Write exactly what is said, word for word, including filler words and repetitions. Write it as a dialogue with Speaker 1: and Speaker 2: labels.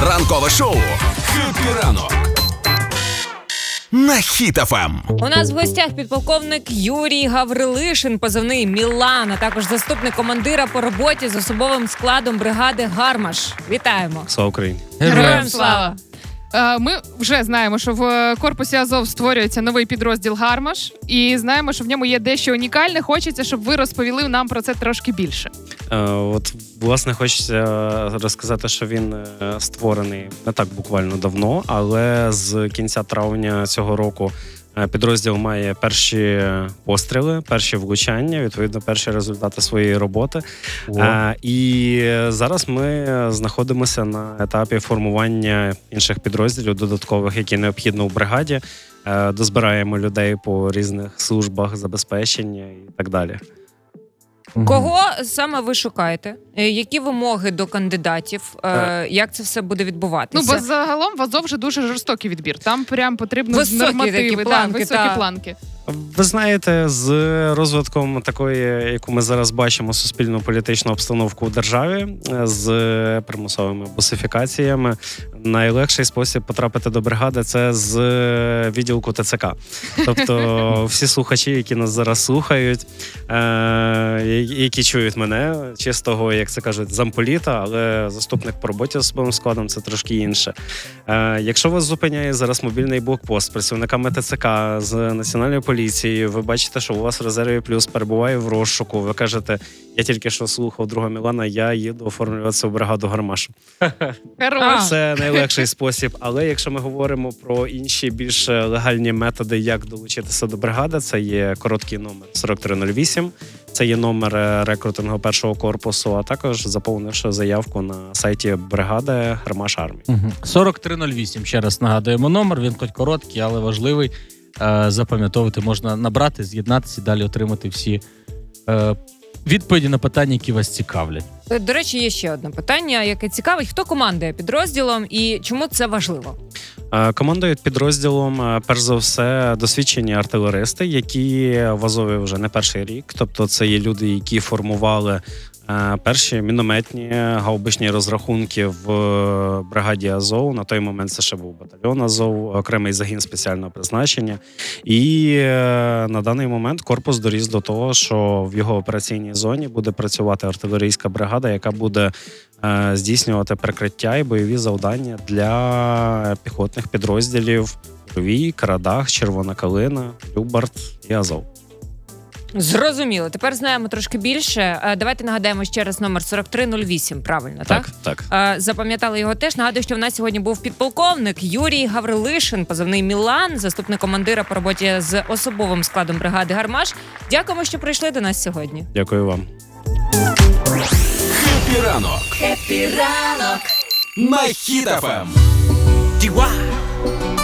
Speaker 1: Ранкове шоу «Хеппі ранок» на Хіт еф ем.
Speaker 2: У нас в гостях підполковник Юрій Гаврилишин, позивний Мілан, а також заступник командира по роботі з особовим складом бригади «Гармаш». Вітаємо!
Speaker 3: Слава Україні!
Speaker 2: Героям слава!
Speaker 4: Ми вже знаємо, що в корпусі Азов створюється новий підрозділ «Гармаш», і знаємо, що в ньому є дещо унікальне. Хочеться, щоб ви розповіли нам про це трошки більше.
Speaker 3: Е, от, власне, хочеться розказати, що він створений не так буквально давно, але з кінця травня цього року підрозділ має перші постріли, перші влучання, відповідно, перші результати своєї роботи. А, і зараз ми знаходимося на етапі формування інших підрозділів додаткових, які необхідно у бригаді. Дозбираємо людей по різних службах забезпечення і так далі.
Speaker 2: Кого саме ви шукаєте? Які вимоги до кандидатів? Е, як це все буде відбуватися?
Speaker 4: Ну, бо загалом в Азов вже дуже жорстокий відбір. Там прям потрібно
Speaker 2: високі
Speaker 4: нормативи,
Speaker 2: такі планки,
Speaker 4: да, високі
Speaker 2: та.
Speaker 4: планки.
Speaker 3: Ви знаєте, з розвитком такої, яку ми зараз бачимо, суспільно-політичну обстановку у державі, з примусовими бусифікаціями, найлегший спосіб потрапити до бригади – це з відділку Те Це Ка. Тобто всі слухачі, які нас зараз слухають, які чують мене, чистого, як це кажуть, замполіта, але заступник по роботі з особовим складом – це трошки інше. Якщо вас зупиняє зараз мобільний блокпост з працівниками Те Це Ка, з Національної поліції, поліції, ви бачите, що у вас в резерві плюс перебуває в розшуку, ви кажете, я тільки що слухав друга Мілана, я їду оформлюватися в бригаду «Гармаш». Це найлегший спосіб, але якщо ми говоримо про інші більш легальні методи, як долучитися до бригади, це є короткий номер сорок три нуль вісім, це є номер рекрутингу першого корпусу, а також заповнивши заявку на сайті бригади «Гармаш Армії».
Speaker 5: Угу. сорок три нуль вісім, ще раз нагадуємо номер, він хоч короткий, але важливий. Запам'ятовувати можна набрати, з'єднатися і далі отримати всі е, відповіді на питання, які вас цікавлять.
Speaker 2: До речі, є ще одне питання, яке цікавить. Хто командує підрозділом і чому це важливо?
Speaker 3: Командують підрозділом, перш за все, досвідчені артилеристи, які в Азові вже не перший рік. Тобто це є люди, які формували перші мінометні гаубичні розрахунки в бригаді Азов. На той момент це ще був батальйон Азов, окремий загін спеціального призначення. І на даний момент корпус доріс до того, що в його операційній зоні буде працювати артилерійська бригада, яка буде здійснювати прикриття і бойові завдання для піхотних підрозділів Ровій, Карадах, Червона Калина, Любард і Азов.
Speaker 2: Зрозуміло. Тепер знаємо трошки більше. Давайте нагадаємо ще раз номер сорок три нуль вісім, правильно, так?
Speaker 3: Так, так.
Speaker 2: Запам'ятали його теж. Нагадую, що в нас сьогодні був підполковник Юрій Гаврилишин, позивний Мілан, заступник командира по роботі з особовим складом бригади «Гармаш». Дякуємо, що прийшли до нас сьогодні.
Speaker 3: Дякую вам.
Speaker 1: Хеппі ранок. Хеппі ранок на Хіт еф ем.